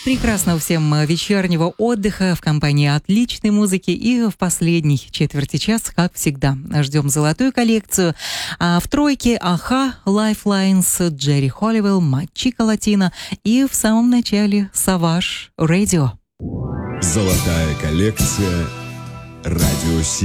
Прекрасного всем вечернего отдыха в компании отличной музыки. И в последней четверти часа, как всегда, ждем золотую коллекцию. А в тройке Аха, Lifelines, Джерри Холливелл, Мачика Латина и в самом начале Savage Radio. Золотая коллекция Радио 7.